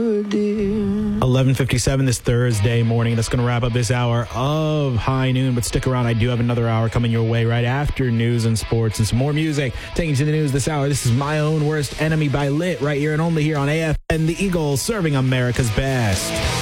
11:57 this Thursday morning. That's going to wrap up this hour of High Noon. But stick around. I do have another hour coming your way right after news and sports and some more music. Taking you to the news this hour. This is My Own Worst Enemy by Lit right here and only here on AFN The Eagle, serving America's best.